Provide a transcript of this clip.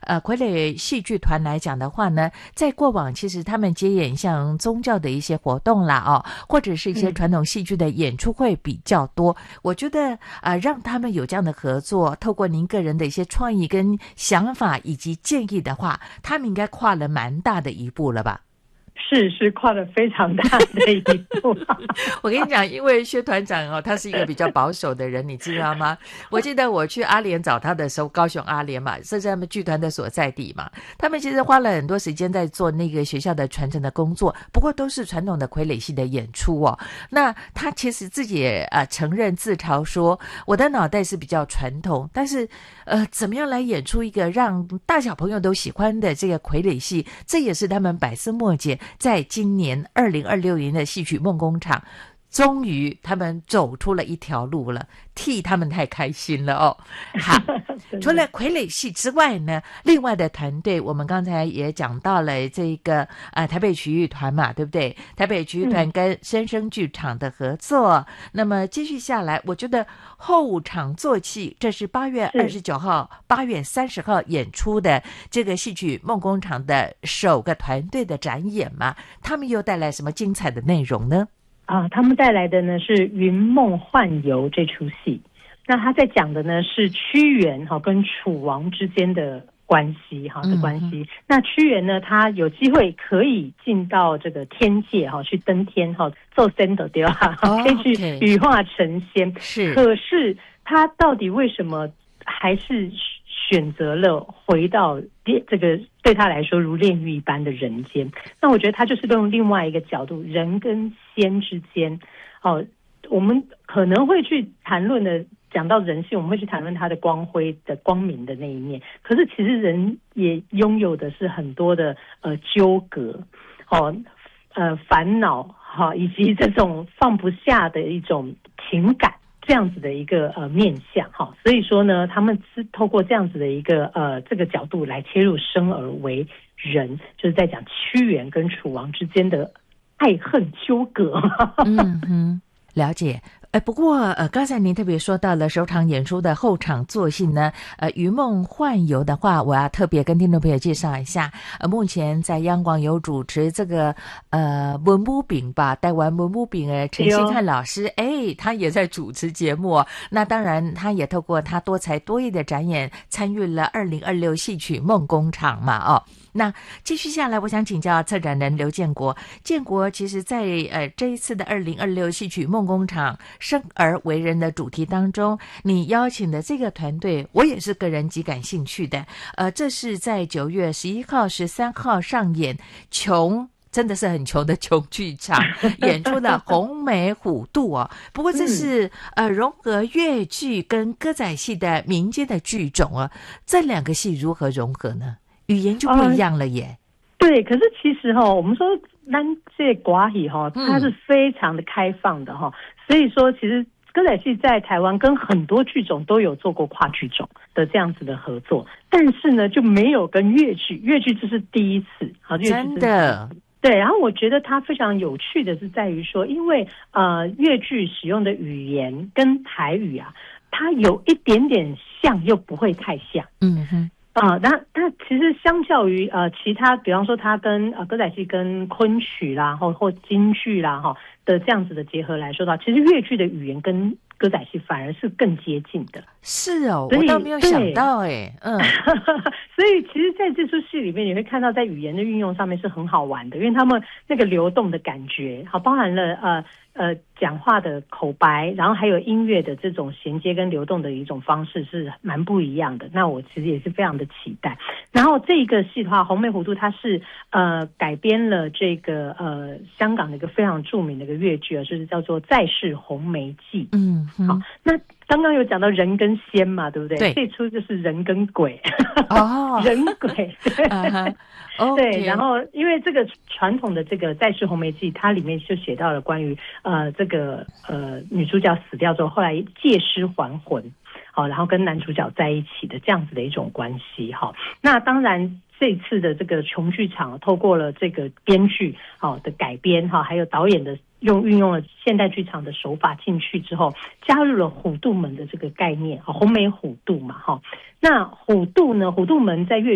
傀儡戏剧团来讲的话呢，在过往其实他们接演像宗教的一些活动啦或者是一些传统戏剧的演出会比较多。我觉得让他们有这样的合作，透过您个人的一些创意跟想法以及建议的话，他们应该跨了蛮大的一步了吧？ 是跨了非常大的一步。 我跟你讲，因为薛团长他是一个比较保守的人，你知道吗？我记得我去阿联找他的时候，高雄阿联嘛，这是他们剧团的所在地嘛，他们其实花了很多时间在做那个学校的传承的工作，不过都是传统的傀儡戏的演出那他其实自己也承认自嘲说，我的脑袋是比较传统，但是怎么样来演出一个让大小朋友都喜欢的这个傀儡戏，这也是他们百思莫解。在今年2026年的戏曲梦工厂，终于他们走出了一条路了，替他们太开心了好，除了傀儡戏之外呢，另外的团队我们刚才也讲到了这个台北曲艺团嘛，对不对？台北曲艺团跟生生剧场的合作，那么继续下来，我觉得后场作戏，这是8月29号、8月30号演出的这个戏曲梦工厂的首个团队的展演嘛，他们又带来什么精彩的内容呢？ 他们带来的呢是《云梦幻游》这出戏。那他在讲的呢是屈原跟楚王之间的关系的关系。那屈原呢，他有机会可以进到这个天界去登天做仙的对吧？可以去羽化成仙。 是， 可是他到底为什么还是选择了回到这个对他来说如炼狱一般的人间？那我觉得他就是用另外一个角度，人跟仙之间我们可能会去谈论的，讲到人性，我们会去谈论他的光辉的光明的那一面，可是其实人也拥有的是很多的纠葛烦恼以及这种放不下的一种情感，这样子的一个面向所以说呢，他们是透过这样子的一个这个角度来切入生而为人，就是在讲屈原跟楚王之间的爱恨纠葛。 了解。不过刚才您特别说到了首场演出的后场作戏呢，云梦幻游的话，我要特别跟听众朋友介绍一下，目前在央广有主持这个文武饼吧，台湾文武饼陈星汉老师，他也在主持节目那当然他也透过他多才多艺的展演，参与了2026戏曲梦工厂嘛那继续下来，我想请教策展人刘建国。建国其实在这一次的2026戏曲梦工厂生而为人的主题当中，你邀请的这个团队，我也是个人极感兴趣的。这是在9月11号、13号上演真的是很穷的穷剧场演出的红梅虎渡不过这是融合粤剧跟歌仔戏的民间的剧种这两个戏如何融合呢？语言就不一样了耶。 对，可是其实我们说咱这歌戏它是非常的开放的所以说其实歌仔戏在台湾跟很多剧种都有做过跨剧种的这样子的合作，但是呢就没有跟粤剧这是第一次真的。 对，然后我觉得它非常有趣的是在于说，因为粤剧使用的语言跟台语它有一点点像又不会太像。那其实相较于其他，比方说它跟歌仔戏跟昆曲啦或京剧啦的这样子的结合来说的话，其实粤剧的语言跟歌仔戏反而是更接近的。 是我倒没有想到所以其实在这出戏里面你会看到在语言的运用上面是很好玩的，因为他们那个流动的感觉包含了讲话的口白，然后还有音乐的这种衔接跟流动的一种方式是蛮不一样的。那我其实也是非常的期待。然后这个戏的话，红梅虎渡它是改编了这个香港的一个非常著名的一个粤剧就是叫做《再世红梅记》。好，那刚刚有讲到人跟仙嘛，对不对？ 对， 这出就是人跟鬼人鬼对，然后因为这个传统的这个《再世红梅记》，它里面就写到了关于这个女主角死掉之后，后来借尸还魂，然后跟男主角在一起的这样子的一种关系那当然这次的这个琼剧场透过了这个编剧的改编还有导演的运用了现代剧场的手法进去之后，加入了虎渡门的这个概念红梅虎渡嘛那虎渡呢，虎渡门在粤